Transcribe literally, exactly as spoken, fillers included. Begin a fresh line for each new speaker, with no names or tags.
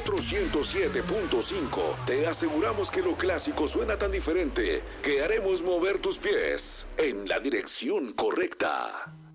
nosotros ciento siete punto cinco te aseguramos que lo clásico suena tan diferente que haremos mover tus pies en la dirección correcta.